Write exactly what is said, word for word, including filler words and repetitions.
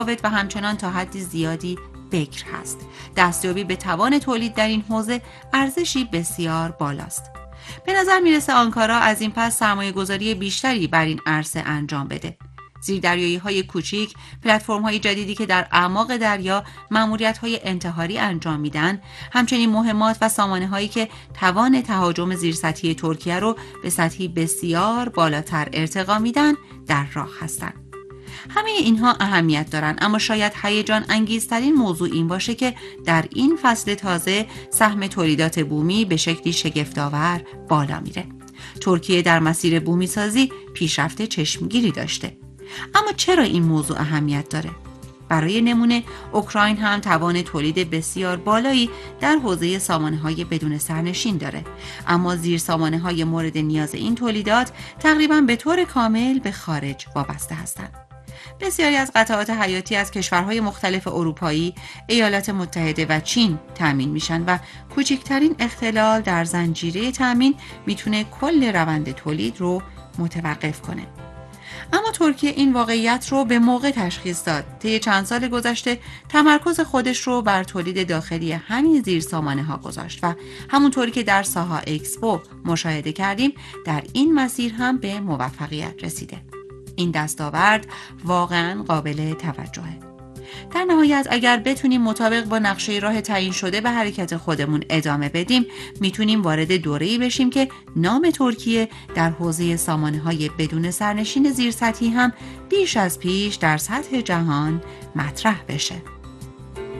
و همچنان تا حد زیادی بکر هست. دستیابی به توان تولید در این حوزه ارزشی بسیار بالاست. به نظر میرسه آنکارا از این پس سرمایه گذاری بیشتری بر این عرصه انجام بده. زیردریایی های کوچیک، پلتفرم های جدیدی که در اعماق دریا ماموریت های انتحاری انجام میدن، همچنین مهمات و سامانه هایی که توان تهاجم زیرسطحی ترکیه رو به سطحی بسیار بالاتر ارتقا میدن در راه هستند. همه اینها اهمیت دارن، اما شاید هیجان انگیزترین موضوع این باشه که در این فصل تازه سهم تولیدات بومی به شکلی شگفت‌آور بالا میره. ترکیه در مسیر بومی سازی پیشرفت چشمگیری داشته. اما چرا این موضوع اهمیت داره؟ برای نمونه اوکراین هم توان تولید بسیار بالایی در حوزه سامانه‌های بدون سرنشین داره، اما زیر سامانه‌های مورد نیاز این تولیدات تقریباً به طور کامل به خارج وابسته هستند. بسیاری از قطعات حیاتی از کشورهای مختلف اروپایی، ایالات متحده و چین تامین میشن و کوچکترین اختلال در زنجیره تامین میتونه کل روند تولید رو متوقف کنه. اما ترکیه این واقعیت رو به موقع تشخیص داد. طی چند سال گذشته تمرکز خودش رو بر تولید داخلی همین زیرسامانه ها گذاشت و همونطوری که در ساها اکسپو مشاهده کردیم در این مسیر هم به موفقیت رسیده. این دستاورد واقعاً قابل توجهه. در نهایت اگر بتونیم مطابق با نقشه راه تعیین شده به حرکت خودمون ادامه بدیم، میتونیم وارد دوره‌ای بشیم که نام ترکیه در حوزه سامانه‌های بدون سرنشین زیرسطحی هم بیش از پیش در سطح جهان مطرح بشه.